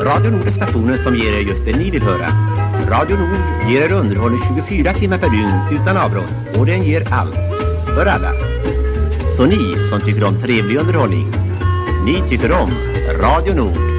Radio Nord är stationen som ger er just det ni vill höra. Radio Nord ger er underhållning 24 timmar per dygn utan avbrott, och den ger allt för alla. Så ni som tycker om trevlig underhållning, ni tycker om Radio Nord.